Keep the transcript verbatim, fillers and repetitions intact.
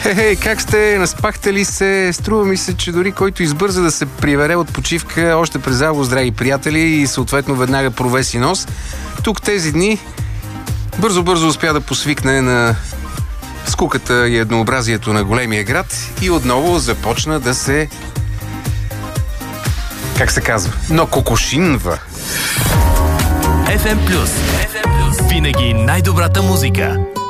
Хе-хей, как сте? Наспахте ли се? Струва ми се, че дори който избърза да се прибере от почивка още през август, драги приятели, и съответно веднага провеси нос, тук тези дни бързо-бързо успя да посвикне на скуката и еднообразието на големия град и отново започна да се, как се казва, но кокошинва. еф ем Плюс. Винаги най-добрата музика.